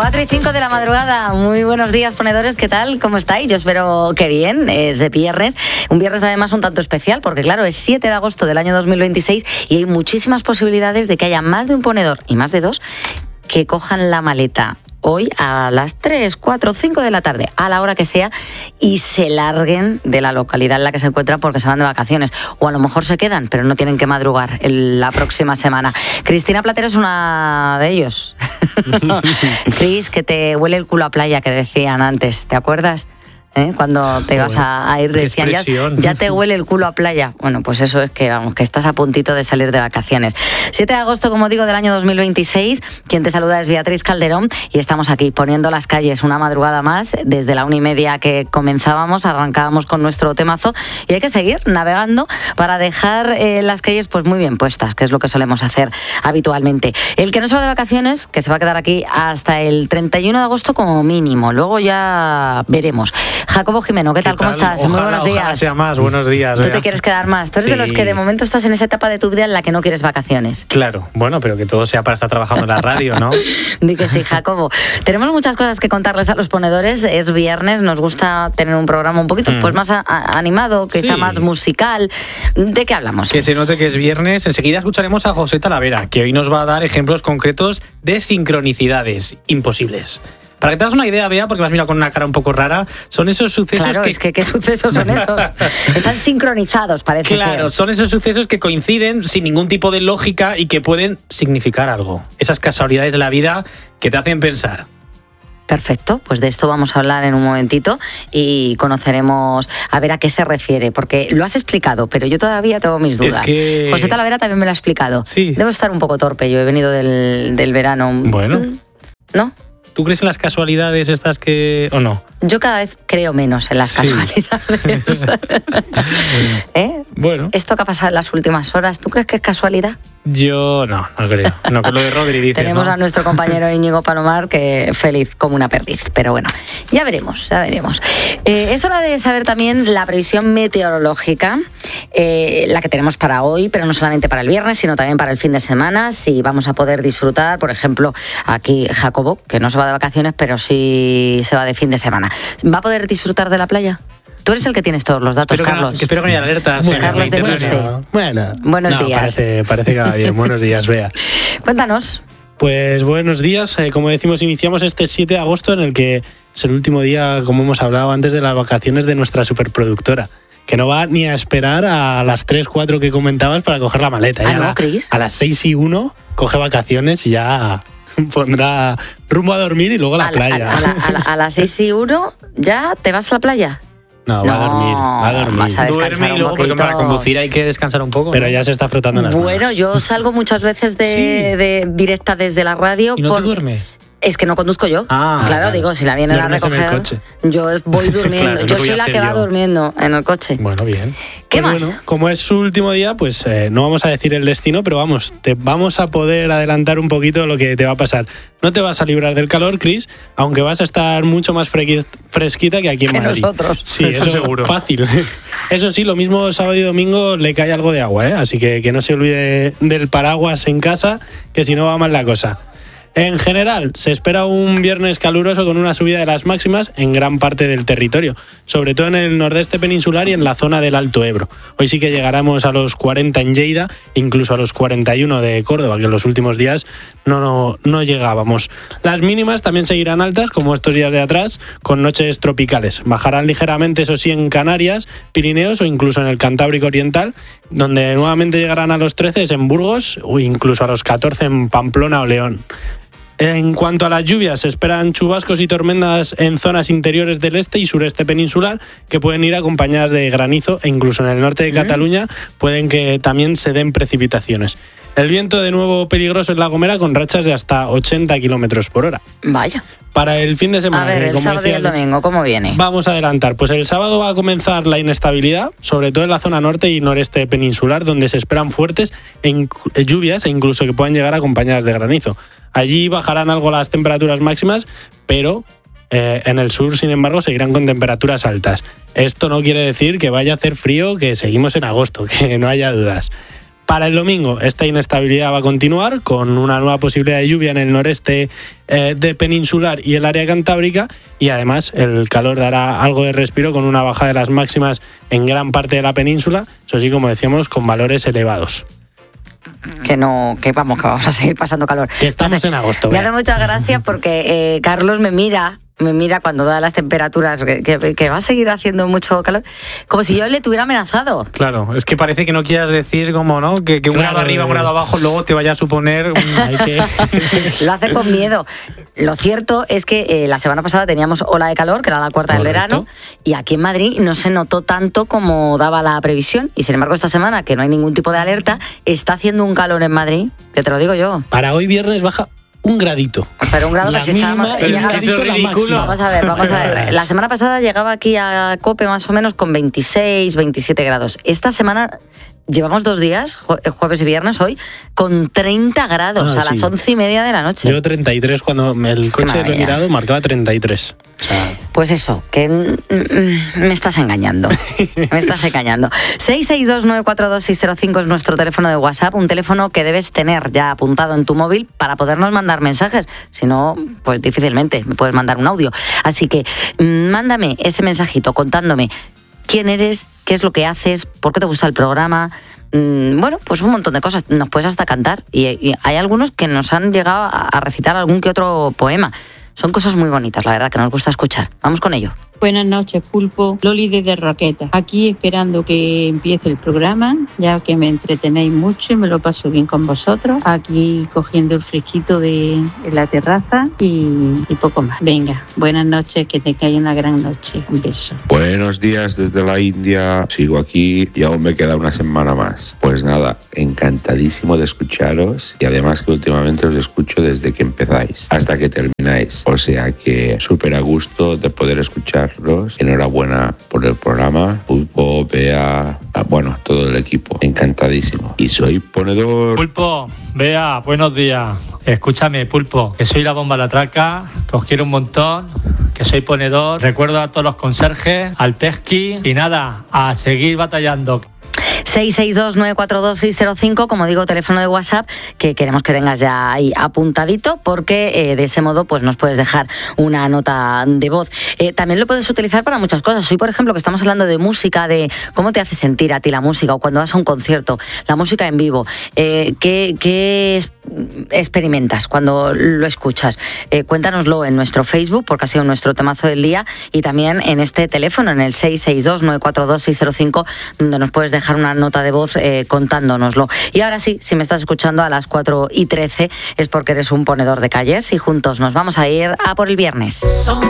4:05 de la madrugada. Muy buenos días, ponedores. ¿Qué tal? ¿Cómo estáis? Yo espero que bien. Es de viernes. Un viernes además un tanto especial porque, claro, es 7 de agosto del año 2026 y hay muchísimas posibilidades de que haya más de un ponedor y más de dos que cojan la maleta hoy a las 3, 4, 5 de la tarde, a la hora que sea, y se larguen de la localidad en la que se encuentran porque se van de vacaciones. O a lo mejor se quedan, pero no tienen que madrugar la próxima semana. Cristina Platero es una de ellos. Cris, que te huele el culo a playa, que decían antes, ¿te acuerdas? Cuando te vas a ir, decían, ya te huele el culo a playa. Bueno, pues eso es que, vamos, que estás a puntito de salir de vacaciones. 7 de agosto, como digo, del año 2026. Quien te saluda es Beatriz Calderón y estamos aquí poniendo las calles una madrugada más. Desde la 1:30 que comenzábamos, arrancábamos con nuestro temazo y hay que seguir navegando para dejar las calles pues muy bien puestas, que es lo que solemos hacer habitualmente. El que no se va de vacaciones, que se va a quedar aquí hasta el 31 de agosto como mínimo. Luego ya veremos. Jacobo Jimeno, ¿qué tal? ¿Cómo estás? Ojalá, muy buenos días. Ojalá sea más, buenos días. ¿Tú te quieres quedar más? Tú eres de los que de momento estás en esa etapa de tu vida en la que no quieres vacaciones. Claro, bueno, pero que todo sea para estar trabajando en la radio, ¿no? Di que sí, Jacobo. Tenemos muchas cosas que contarles a los ponedores. Es viernes, nos gusta tener un programa un poquito pues más animado, quizá más musical. ¿De qué hablamos? Que se note que es viernes. Enseguida escucharemos a José Talavera, que hoy nos va a dar ejemplos concretos de sincronicidades imposibles. Para que te hagas una idea, Bea, porque me has mirado con una cara un poco rara, son esos sucesos claro, es que ¿qué sucesos son esos? Están sincronizados, parece ser. Claro, son esos sucesos que coinciden sin ningún tipo de lógica y que pueden significar algo. Esas casualidades de la vida que te hacen pensar. Perfecto, pues de esto vamos a hablar en un momentito y conoceremos a ver a qué se refiere, porque lo has explicado, pero yo todavía tengo mis dudas. Es que... José Talavera también me lo ha explicado. Sí. Debo estar un poco torpe, yo he venido del verano. Bueno. ¿No? ¿Tú crees en las casualidades estas que... o no? Yo cada vez creo menos en las casualidades. Bueno. Esto que ha pasado en las últimas horas, ¿tú crees que es casualidad? Yo no creo. No, con lo de Rodri dices, Tenemos ¿no? a nuestro compañero Íñigo Palomar que feliz como una perdiz, pero bueno, ya veremos. Es hora de saber también la previsión meteorológica, la que tenemos para hoy, pero no solamente para el viernes, sino también para el fin de semana, si vamos a poder disfrutar, por ejemplo, aquí Jacobo, que no se va de vacaciones, pero sí se va de fin de semana. ¿Va a poder disfrutar de la playa? Tú eres el que tienes todos los datos, Carlos. Espero que no haya alertas. Bueno, Carlos de Nuste. Bueno, buenos días. Parece que va bien. Buenos días, Bea. Cuéntanos. Pues buenos días. Como decimos, iniciamos este 7 de agosto en el que es el último día, como hemos hablado antes, de las vacaciones de nuestra superproductora, que no va ni a esperar a las 3, 4 que comentabas para coger la maleta. ¿No, Cris? A las 6:01 coge vacaciones y ya pondrá rumbo a dormir y luego a la playa. A las 6:01 ya te vas a la playa. No, va a dormir. Vas a descansar duerme y luego, porque para conducir hay que descansar un poco. Pero ya se está frotando las manos. Bueno, yo salgo muchas veces de directa desde la radio. ¿Y no te duerme? Es que no conduzco yo. Claro. Digo, si la vienen a recoger, en el coche. yo voy durmiendo. Claro, yo soy la que va durmiendo en el coche. Bueno, bien. ¿Qué pues más? Bueno, como es su último día, pues no vamos a decir el destino, pero vamos, te vamos a poder adelantar un poquito lo que te va a pasar. No te vas a librar del calor, Cris, aunque vas a estar mucho más fresquita que aquí en Madrid. Nosotros. Sí, eso seguro. Fácil. Eso sí, lo mismo sábado y domingo le cae algo de agua, así que no se olvide del paraguas en casa, que si no va mal la cosa. En general, se espera un viernes caluroso con una subida de las máximas en gran parte del territorio, sobre todo en el nordeste peninsular y en la zona del Alto Ebro. Hoy sí que llegaremos a los 40 en Lleida, incluso a los 41 de Córdoba, que en los últimos días no llegábamos. Las mínimas también seguirán altas, como estos días de atrás, con noches tropicales. Bajarán ligeramente, eso sí, en Canarias, Pirineos o incluso en el Cantábrico Oriental, donde nuevamente llegarán a los 13 en Burgos o incluso a los 14 en Pamplona o León. En cuanto a las lluvias, se esperan chubascos y tormentas en zonas interiores del este y sureste peninsular que pueden ir acompañadas de granizo e incluso en el norte de Cataluña pueden que también se den precipitaciones. El viento de nuevo peligroso en La Gomera con rachas de hasta 80 kilómetros por hora. Vaya. Para el fin de semana... A ver, el sábado y el domingo, ¿cómo viene? Vamos a adelantar. Pues el sábado va a comenzar la inestabilidad, sobre todo en la zona norte y noreste peninsular, donde se esperan fuertes lluvias e incluso que puedan llegar acompañadas de granizo. Allí bajarán algo las temperaturas máximas, pero en el sur, sin embargo, seguirán con temperaturas altas. Esto no quiere decir que vaya a hacer frío, que seguimos en agosto, que no haya dudas. Para el domingo, esta inestabilidad va a continuar con una nueva posibilidad de lluvia en el noreste de peninsular y el área cantábrica, y además el calor dará algo de respiro con una bajada de las máximas en gran parte de la península, eso sí, como decíamos, con valores elevados. Que vamos a seguir pasando calor. Que estamos en agosto. Me hace mucha gracia porque Carlos me mira cuando da las temperaturas, que va a seguir haciendo mucho calor, como si yo le tuviera amenazado. Claro, es que parece que no quieras decir como, ¿no? Que un grado arriba, un grado abajo, luego te vaya a suponer... Lo hace con miedo. Lo cierto es que la semana pasada teníamos ola de calor, que era la cuarta del verano, y aquí en Madrid no se notó tanto como daba la previsión, y sin embargo esta semana, que no hay ningún tipo de alerta, está haciendo un calor en Madrid, que te lo digo yo. Para hoy viernes baja un gradito. Pero un grado, la pero si mínima, eso es ridículo. Vamos a ver. La semana pasada llegaba aquí a COPE más o menos con 26, 27 grados. Esta semana llevamos 2 días, jueves y viernes hoy, con 30 grados a las 11:30 de la noche. Yo 33, cuando el coche lo he mirado, marcaba 33. Pues eso, que me estás engañando. Me estás engañando. 662-942-605 es nuestro teléfono de WhatsApp, un teléfono que debes tener ya apuntado en tu móvil para podernos mandar mensajes. Si no, pues difícilmente me puedes mandar un audio. Así que mándame ese mensajito contándome quién eres, qué es lo que haces, por qué te gusta el programa. Bueno, pues un montón de cosas. Nos puedes hasta cantar. Y hay algunos que nos han llegado a recitar algún que otro poema. Son cosas muy bonitas, la verdad, que nos gusta escuchar. Vamos con ello. Buenas noches, Pulpo. Loli desde Roqueta. Aquí esperando que empiece el programa, ya que me entretenéis mucho y me lo paso bien con vosotros. Aquí cogiendo el fresquito de la terraza y poco más. Venga, buenas noches, que tengáis una gran noche. Un beso. Buenos días desde la India. Sigo aquí y aún me queda una semana más. Pues nada, encantadísimo de escucharos, y además que últimamente os escucho desde que empezáis hasta que termináis. O sea que súper a gusto de poder escucharlos. Enhorabuena por el programa, Pulpo, Bea, bueno, todo el equipo. Encantadísimo. Y soy ponedor. Pulpo, Bea, buenos días. Escúchame, Pulpo, que soy la bomba la traca, que os quiero un montón, que soy ponedor. Recuerdo a todos los conserjes, al Pesqui, y nada, a seguir batallando. 662-942-605, como digo, teléfono de WhatsApp, que queremos que tengas ya ahí apuntadito, porque de ese modo pues nos puedes dejar una nota de voz. También lo puedes utilizar para muchas cosas. Hoy, por ejemplo, que estamos hablando de música, de cómo te hace sentir a ti la música, o cuando vas a un concierto, la música en vivo, ¿qué experimentas cuando lo escuchas? Cuéntanoslo en nuestro Facebook, porque ha sido nuestro temazo del día, y también en este teléfono, en el 662-942-605, donde nos puedes dejar una nota de voz contándonoslo. Y ahora sí, si me estás escuchando a las 4:13, es porque eres un ponedor de calles, y juntos nos vamos a ir a por el viernes.